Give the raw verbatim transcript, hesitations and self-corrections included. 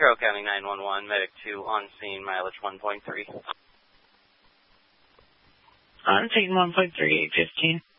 Carroll County nine one one, Medic two, on scene, mileage one point three. On scene one point three, eight fifteen.